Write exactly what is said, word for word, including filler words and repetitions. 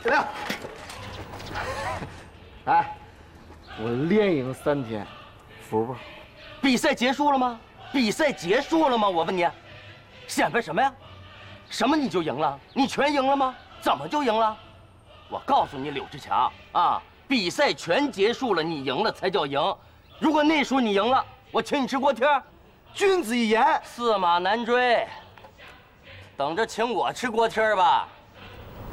怎么样？哎，我连赢三天，服不？ 比赛结束了吗？比赛结束了吗？我问你，显摆什么呀？什么你就赢了？你全赢了吗？怎么就赢了？我告诉你，柳志强啊，比赛全结束了，你赢了才叫赢。如果那时候你赢了，我请你吃锅贴， 君子一言， 驷马难追。等着请我吃锅贴吧。